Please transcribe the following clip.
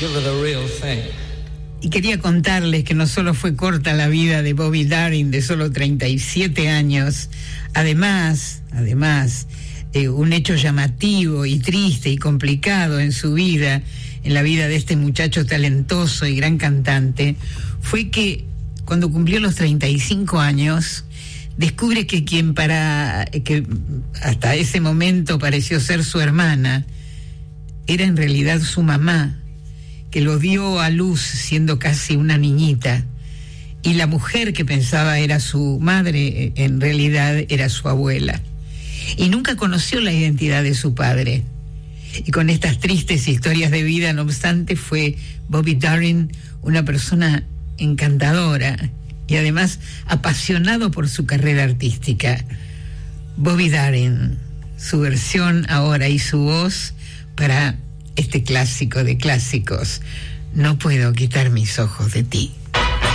give it a real thing. Y quería contarles que no solo fue corta la vida de Bobby Darin, de solo 37 años, además, un hecho llamativo y triste y complicado en su vida, en la vida de este muchacho talentoso y gran cantante, fue que cuando cumplió los 35 años, descubre que que hasta ese momento pareció ser su hermana, era en realidad su mamá, que lo dio a luz siendo casi una niñita, y la mujer que pensaba era su madre, en realidad era su abuela, y nunca conoció la identidad de su padre. Y con estas tristes historias de vida, no obstante, fue Bobby Darin una persona encantadora y además apasionado por su carrera artística. Bobby Darin, su versión ahora y su voz para este clásico de clásicos, No puedo quitar mis ojos de ti.